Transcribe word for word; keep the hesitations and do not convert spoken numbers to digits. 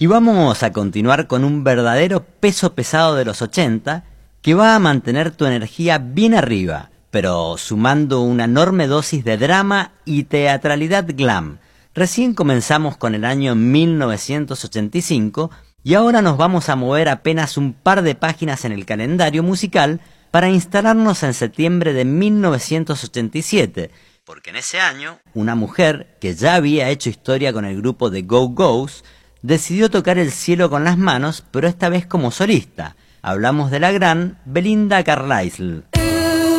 Y vamos a continuar con un verdadero peso pesado de los ochenta que va a mantener tu energía bien arriba, pero sumando una enorme dosis de drama y teatralidad glam. Recién comenzamos con el año mil novecientos ochenta y cinco y ahora nos vamos a mover apenas un par de páginas en el calendario musical para instalarnos en septiembre de mil novecientos ochenta y siete, porque en ese año una mujer que ya había hecho historia con el grupo de Go-Go's decidió tocar el cielo con las manos, pero esta vez como solista. Hablamos de la gran Belinda Carlisle.